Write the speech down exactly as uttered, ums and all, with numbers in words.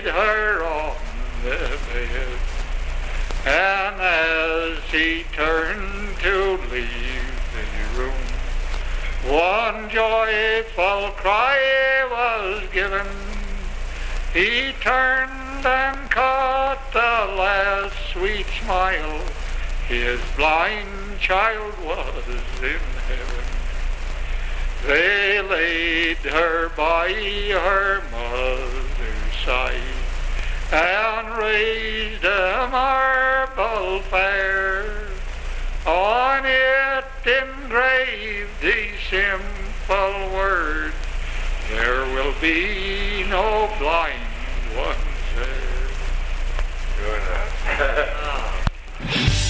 her on the bed, and as he turned to leave the room, one joyful cry was given. He turned and caught the last sweet smile. His blind child was in heaven. They laid her by her mother's side and raised a marble fair. On it engraved these simple words, there will be no blind ones there. Good enough.